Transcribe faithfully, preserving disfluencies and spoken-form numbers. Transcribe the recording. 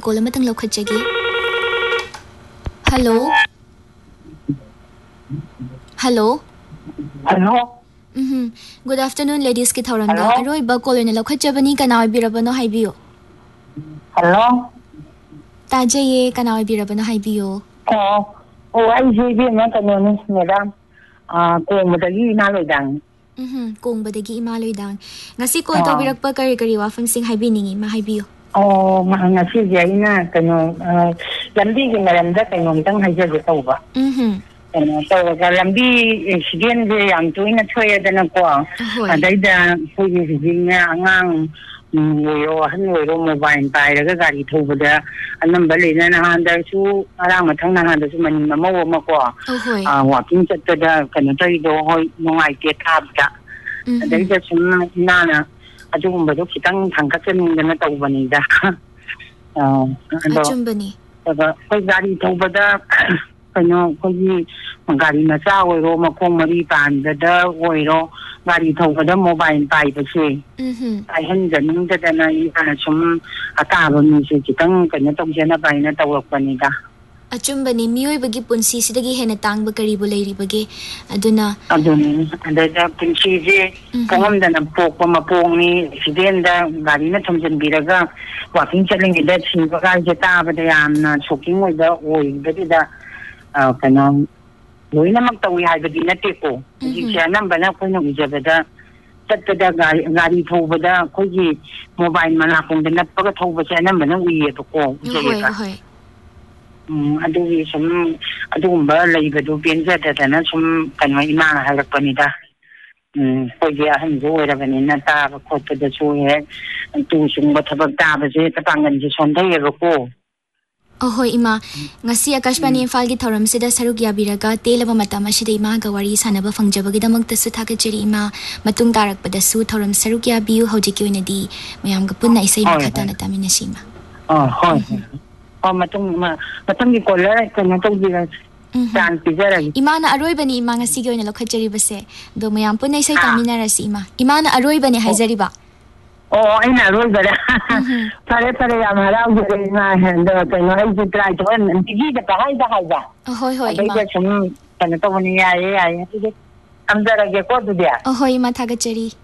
call ꯑꯃꯇꯪ ꯂꯧꯈꯠꯆꯒꯦ hello hello hello ꯎꯝ good afternoon ꯂꯦꯗꯤꯁꯀꯤ ꯊꯧꯔꯝꯗ hello ꯑꯔꯣꯏꯕ ꯀꯣꯜ ꯑꯣꯏꯅ ꯂꯧꯈꯠꯆꯕꯅꯤ ꯀꯅꯥ ꯑꯣꯏꯕꯤꯔꯕꯅꯣ ꯍꯥꯏꯕꯤꯌꯨ ꯍꯜꯂꯣ ꯇꯥꯖꯩꯌꯦ ꯀꯅꯥ ꯑꯣꯏꯕꯤꯔꯕꯅꯣ ꯍꯥꯏꯕꯤꯌꯣ ꯑꯣ ꯑꯣ ꯑꯩꯁꯦ ꯏꯕꯦꯝꯃ ꯀꯩꯅꯣꯅꯤ ꯃꯦꯗꯥꯝ ꯀꯣꯡꯕꯗꯒꯤ ꯏꯃꯥ ꯂꯣꯏꯗꯥꯡꯅꯤ ꯎꯝ ꯀꯣꯡꯕꯗꯒꯤ ꯏꯃꯥ ꯂꯣꯏꯗꯥꯡ ꯉꯁꯤ ꯀꯣꯜ ꯑꯥ ꯇꯧꯕꯤꯔꯛꯄ ꯀꯔꯤ ꯀꯔꯤ ꯋꯥꯐꯝꯁꯤꯡ ꯍꯥꯏꯕꯤꯅꯤꯡꯉꯤ ꯏꯃꯥ ꯍꯥꯏꯕꯤꯌꯨ ꯑꯣ ꯉꯁꯤꯁꯦ ꯑꯩꯅ ꯀꯩꯅꯣ ꯂꯝꯕꯤꯒꯤ ꯃꯔꯝꯗ ꯀꯩꯅꯣꯝꯇꯪ ꯍꯥꯏꯖꯒꯦ ꯇꯧꯕ ꯎꯝ ꯀꯩꯅꯣ ꯇꯧꯔꯒ ꯂꯝꯕꯤ ꯑꯦꯛꯁꯤꯗꯦꯟꯁꯦ ꯌꯥꯝ ꯇꯣꯏꯅ ꯊꯣꯛꯑꯦꯗꯅꯀꯣ ꯍꯣꯏ ꯑꯗꯩꯗ ꯑꯩꯈꯣꯏꯒꯤ ꯍꯧꯖꯤꯛꯅꯦ ꯑꯉꯥꯡ ꯑꯣꯏꯔꯣ ꯑꯍꯟ ꯑꯣꯏꯔꯣ ꯃꯣꯕꯥꯏꯜ ꯄꯥꯏꯔꯒ ꯒꯥꯔꯤ ꯊꯧꯕꯗ ꯑꯅꯝꯕ ꯂꯩꯅ ꯅꯍꯥꯟꯗꯁꯨ ꯉꯔꯥꯡ ꯃꯊꯪ ꯅꯍꯥꯟꯗꯁꯨ ꯃꯅꯤꯡ ꯃꯃꯧ ꯑꯃꯀꯣ ꯑꯍꯣꯏ ꯋꯥꯛꯀꯤꯡ ꯆꯠꯄꯗ ꯀꯩꯅꯣ ꯇꯧꯔꯤꯗꯣ ꯍꯣꯏ ꯅꯨꯡꯉꯥꯏꯇꯦ ꯊꯥꯕꯗ ꯎꯝ ꯑꯗꯩꯗ ꯁꯨꯝ ꯏꯃꯥꯅ ꯑꯗꯨꯒꯨꯝꯕꯗꯣ ꯈꯤꯇꯪ ꯊꯥꯡꯒꯠꯆꯅꯤꯡꯗꯅ ꯇꯧꯕꯅꯤꯗ ꯑꯗꯣ ꯑꯆꯨꯝꯕꯅꯤ ꯑꯩꯈꯣꯏ ꯒꯥꯔꯤ ꯊꯧꯕꯗ ꯀꯩꯅꯣ ꯑꯩꯈꯣꯏꯒꯤ ꯒꯥꯔꯤ ꯃꯆꯥ ꯑꯣꯏꯔꯣ ꯃꯈꯣꯡ ꯃꯔꯤ ꯄꯥꯟꯕꯗ ꯑꯣꯏꯔꯣ ꯒꯥꯔꯤ ꯊꯧꯕꯗ ꯃꯣꯕꯥꯏꯜ ꯄꯥꯏꯕꯁꯦ ꯎꯝ ꯄꯥꯏꯍꯟꯖꯅꯤꯡꯗꯗꯅ ꯏꯃꯥꯅ ꯁꯨꯝ ꯑꯇꯥꯕ ꯃꯤꯁꯦ ꯈꯤꯇꯪ ꯀꯩꯅꯣ ꯇꯧꯖꯅꯕ ꯍꯥꯏꯅ ꯇꯧꯔꯛꯄꯅꯤꯗ ꯑꯆꯨꯝꯕꯅꯤ ꯃꯤꯑꯣꯏꯕꯒꯤ ꯄꯨꯟꯁꯤꯁꯤꯗꯒꯤ ꯍꯦꯟꯅ ꯇꯥꯡꯕ ꯀꯔꯤꯕꯨ ꯂꯩꯔꯤꯕꯒꯦ ꯑꯗꯨꯅ ꯑꯗꯨꯅꯤ ꯑꯗꯩꯗ ꯄꯨꯟꯁꯤꯁꯦ ꯄꯣꯛꯉꯝꯗꯅ ꯄꯣꯛꯄ ꯃꯄꯣꯛꯅꯤ ꯑꯦꯛꯁꯤꯗꯦꯟꯗ ꯒꯥꯔꯤꯅ ꯊꯣꯝꯖꯤꯟꯕꯤꯔꯒ ꯋꯥꯛꯀꯤꯡ ꯆꯠꯂꯤꯉꯩꯗ ꯁꯤꯕ ꯀꯥꯏꯁꯦ ꯇꯥꯕꯗ ꯌꯥꯝꯅ ꯁꯣꯛꯀꯤꯡ ꯑꯣꯏꯕ ꯑꯣꯏꯕꯗꯨꯗ ꯀꯩꯅꯣ ꯂꯣꯏꯅꯃꯛ ꯇꯧꯏ ꯍꯥꯏꯕꯗꯤ ꯅꯠꯇꯦꯀꯣ ꯍꯧꯖꯤꯛꯁꯦ ꯑꯅꯝꯕꯅ ꯑꯩꯈꯣꯏꯅ ꯎꯖꯕꯗ ꯆꯠꯄꯗ ꯒꯥꯔꯤ ꯒꯥꯔꯤ ꯊꯧꯕꯗ ꯑꯩꯈꯣꯏꯒꯤ ꯃꯣꯕꯥꯏꯜ ꯃꯅꯥꯀꯣꯡꯗ ꯅꯞꯄꯒ ꯊꯧꯕꯁꯦ ꯑꯅꯝꯕꯅ ꯎꯏꯌꯦꯕꯀꯣ ꯍꯣꯏ ꯎꯖꯩꯌꯦꯕ ꯍꯣꯏ ꯎꯝ ꯑꯗꯨꯒꯤ ꯁꯨꯝ ꯑꯗꯨꯒꯨꯝꯕ ꯂꯩꯕꯗꯨ ꯄꯦꯟꯖꯗꯗꯅ ꯁꯨꯝ ꯀꯩꯅꯣ ꯏꯃꯥꯅ ꯍꯥꯏꯔꯛꯄꯅꯤꯗ ꯎꯝ ꯑꯩꯈꯣꯏꯒꯤ ꯑꯍꯟꯁꯨ ꯑꯣꯏꯔꯕꯅꯤꯅ ꯇꯥꯕ ꯈꯣꯠꯄꯗꯁꯨ ꯍꯦꯛ ꯇꯨ ꯆꯨꯡꯕ ꯊꯕꯛ ꯇꯥꯕꯁꯦ ꯄꯥꯡꯒꯜꯁꯦ ꯁꯣꯟꯊꯩꯌꯦꯕꯀꯣ ꯑꯍꯣꯏ ꯏꯃꯥ ꯉꯁꯤ ꯑꯀꯥꯁꯕꯥꯅꯤ ꯏꯝꯐꯥꯜꯒꯤ ꯊꯧꯔꯝꯁꯤꯗ ꯁꯔꯨꯛ ꯌꯥꯕꯤꯔꯒ ꯇꯦꯜꯂꯕ ꯃꯇꯝ ꯑꯁꯤꯗ ꯏꯃꯥꯒ ꯋꯥꯔꯤ ꯁꯥꯟꯅꯕ ꯐꯪꯖꯕꯒꯤꯗꯃꯛꯇꯁꯨ ꯊꯥꯒꯠꯆꯔꯤ ꯏꯃꯥ ꯃꯇꯨꯡ ꯇꯥꯔꯛꯄꯗꯁꯨ ꯊꯧꯔꯝ ꯁꯔꯨꯛ ꯌꯥꯕꯤꯌꯨ ꯍꯧꯖꯤꯛꯀꯤ ꯑꯣꯏꯅꯗꯤ ꯃꯌꯥꯝꯒ ꯄꯨꯟꯅ ꯏꯁꯩ ꯍꯣꯏ ꯃꯈꯥ ꯍꯣꯏ ꯇꯥꯅ ꯇꯥꯃꯤꯟꯅꯁꯤ ꯏꯃꯥ ꯑꯥ ꯍꯣꯏ ꯍꯣꯏ ꯍꯣꯏ ꯃꯇꯨꯡ ꯃꯊꯪꯒꯤ ꯀꯣꯜꯂꯔ ꯀꯩꯅꯣ ꯇꯧꯕꯤꯔꯁꯤ ꯎꯝ ꯆꯥꯟꯁ ꯄꯤꯖꯔꯒꯦ ꯏꯃꯥꯅ ꯑꯔꯣꯏꯕꯅꯤ ꯏꯃꯥ ꯉꯁꯤꯒꯤ ꯑꯣꯏꯅ ꯂꯧꯈꯠꯆꯔꯤꯕꯁꯦ ꯑꯗꯣ ꯃꯌꯥꯝ ꯄꯨꯟꯅ ꯏꯁꯩ ꯑꯥ ꯇꯥꯃꯤꯟꯅꯔꯁꯤ ꯏꯃꯥ ꯏꯃꯥꯅ ꯑꯔꯣꯏꯕꯅꯦ ꯑꯣ ꯍꯥꯏꯖꯔꯤꯕ ꯑꯣ ꯑꯩꯅ ꯑꯔꯣꯏꯕꯗ ꯎꯝꯍꯨꯝ ꯐꯔꯦ ꯐꯔꯦ ꯌꯥꯝ ꯍꯔꯥꯎꯖꯔꯦ ꯏꯃꯥ ꯀꯩꯅꯣ ꯑꯩꯁꯦ ꯇ꯭ꯔꯥꯏ ꯇꯧ ꯅꯨꯡꯇꯤꯒꯤꯗ ꯄꯪꯍꯥꯏꯗ ꯍꯥꯏꯕ ꯍꯣꯏ ꯍꯣꯏ ꯏꯃꯥ ꯑꯗꯩꯗ ꯁꯨꯝ ꯀꯩꯅꯣ ꯇꯧꯕꯅꯤ ꯌꯥꯏꯌꯦ ꯌꯥꯏꯌꯦ ꯑꯗꯨꯗꯤ ꯊꯝꯖꯔꯒꯦꯀꯣ ꯑꯗꯨꯗꯤ ꯑꯍꯣꯏ ꯏꯃꯥ ꯊꯥꯒꯠꯆꯔꯤ